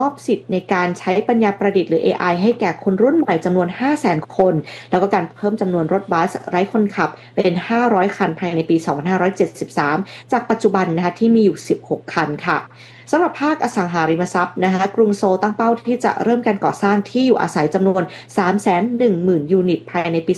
อบสิทธิ์ในการใช้ปัญญาประดิษฐ์หรือ AI ให้แก่คนรุ่นใหม่จำนวน 500,000 คนแล้วก็การเพิ่มจำนวนรถบัสไร้คนขับเป็น500คันภายในปี2573จากปัจจุบันนะคะที่มีอยู่16คันค่ะสำหรับภาคอสังหาริมทรัพย์นะคะกรุงโซลตั้งเป้าที่จะเริ่มการก่อสร้างที่อยู่อาศัยจำนวน 310,000 ยูนิตภายในปี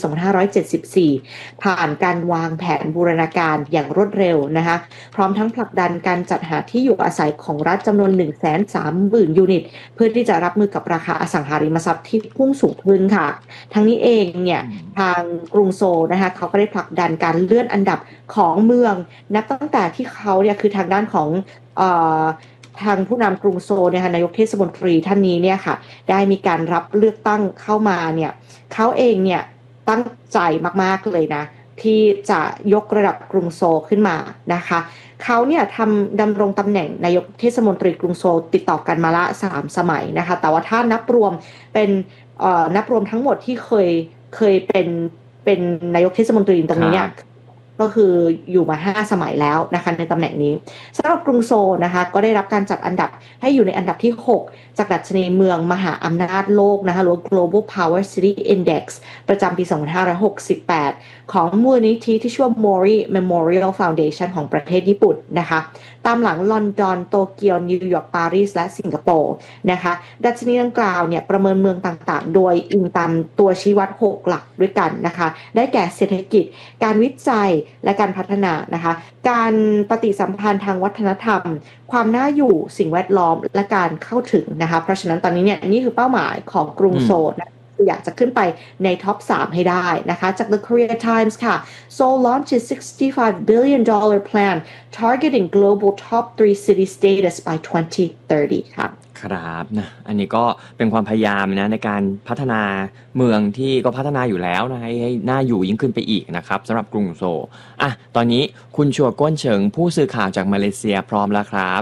2574ผ่านการวางแผนบูรณาการอย่างรวดเร็วนะคะพร้อมทั้งผลักดันการจัดหาที่อยู่อาศัยของรัฐจำนวน 130,000 ยูนิตเพื่อที่จะรับมือกับราคาอสังหาริมทรัพย์ที่พุ่งสูงขึ้นค่ะทั้งนี้เองเนี่ยทางกรุงโซลนะคะเขาก็ได้ผลักดันการเลื่อนอันดับของเมืองนับตั้งแต่ที่เขาเนี่ยคือทางด้านของทางผู้นำกรุงโซลเนี่ยค่ะนายกเทศมนตรีท่านนี้เนี่ยค่ะได้มีการรับเลือกตั้งเข้ามาเนี่ยเขาเองเนี่ยตั้งใจมากๆเลยนะที่จะยกระดับกรุงโซลขึ้นมานะคะเขาเนี่ยดำรงตำแหน่งนายกเทศมนตรีกรุงโซลติดต่อกันมาละ3 สมัยนะคะแต่ว่าถ้านับรวมเป็นนับรวมทั้งหมดที่เคยเป็นนายกเทศมนตรีตรงนี้เนี่ยก็คืออยู่มา5 สมัยแล้วนะคะในตำแหน่งนี้สำหรับกรุงโซลนะคะก็ได้รับการจัดอันดับให้อยู่ในอันดับที่6จากดัชนีเมืองมหาอำนาจโลกนะคะหรือ Global Power City Index ประจำปี2568ของมูลนิธิที่ชื่อว่า Mori Memorial Foundation ของประเทศญี่ปุ่นนะคะตามหลังลอนดอนโตเกียวนิวยอร์กปารีสและสิงคโปร์นะคะดัชนีดังกล่าวเนี่ยประเมินเมืองต่างๆโดยอิงตามตัวชี้วัด6หลักด้วยกันนะคะได้แก่เศรษฐกิจการวิจัยและการพัฒนานะคะการปฏิสัมพันธ์ทางวัฒนธรรมความน่าอยู่สิ่งแวดล้อมและการเข้าถึงนะคะเพราะฉะนั้นตอนนี้เนี่ยนี่คือเป้าหมายของกรุงโซลนะอยากจะขึ้นไปในท็อป3ให้ได้นะคะจาก The Korea Times ค่ะ Seoul launches $65 billion plan targeting global top 3 city status by 2030ค่ะครับนะอันนี้ก็เป็นความพยายามนะในการพัฒนาเมืองที่ก็พัฒนาอยู่แล้วนะให้น่าอยู่ยิ่งขึ้นไปอีกนะครับสำหรับกรุงโซลอ่ะตอนนี้คุณชัวก้นเฉิงผู้สื่อข่าวจากมาเลเซียพร้อมแล้วครับ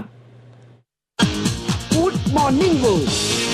Good Morning World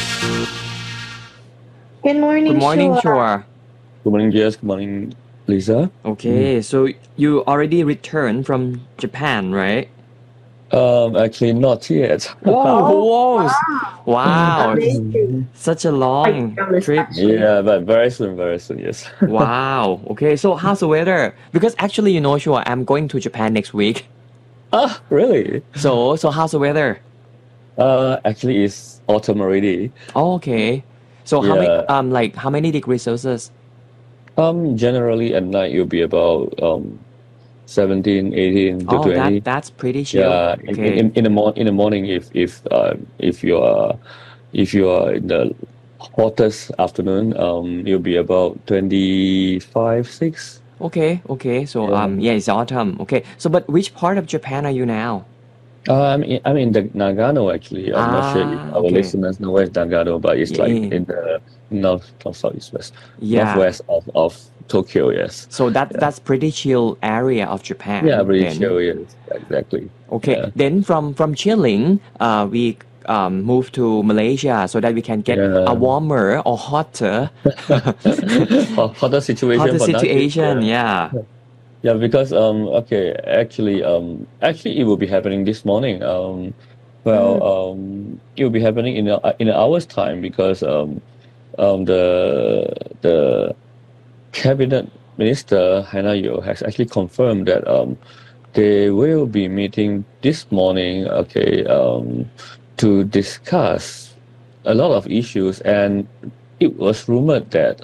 Good morning, Good morning, Chua. Good morning, Jess. Good morning, Lisa. Okay, so you already returned from Japan, right? Actually, not yet. Whoa! Wow! Such a long trip. Yeah, but very soon, yes. Wow. Okay, so how's the weather? Because actually, you know, Chua, I'm going to Japan next week. Ah, really? So how's the weather? Actually, it's autumn already. Oh, okay. So how many degrees Celsius? Generally at night it'll be about 17, 18 to 20. That's pretty chill. Yeah, okay. in the morning if you are in the hottest afternoon, it'll be about 25, 6. Okay. So yeah, it's autumn. Okay. So but which part of Japan are you now? I'm in the Nagano actually. I'm not sure if our listeners know where's Nagano, but it's like in the southeast west, northwest of Tokyo. Yes. So that's pretty chill area of Japan. Yeah, pretty chill. Yes, exactly. Okay. Yeah. Then from chilling, we move to Malaysia so that we can get a warmer or hotter hotter situation. Yeah. Yeah, because actually it will be happening this morning. It will be happening in an hour's time because the cabinet minister Hannah Yeoh has actually confirmed that they will be meeting this morning. To discuss a lot of issues, and it was rumored that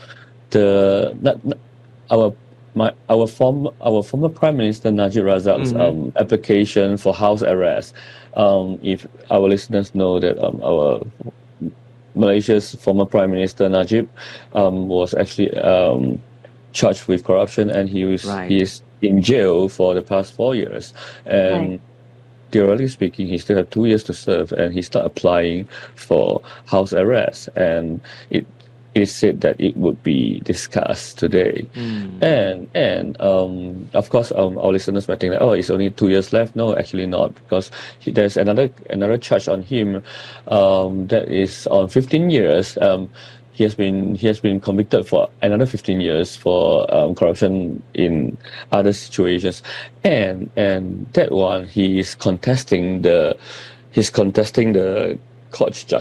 our former Prime Minister Najib Razak's application for house arrest. If our listeners know that our Malaysia's former Prime Minister Najib was actually charged with corruption, and he is in jail for the past 4 years. And theoretically speaking, he still have 2 years to serve, and he's not applying for house arrest. And it is said that it would be discussed today. And of course, our listeners might think that, it's only 2 years left. No, actually not, because there's another charge on him that is on 15 years. He has been convicted for another 15 years for corruption in other situations, and that one he is contesting the court judgment.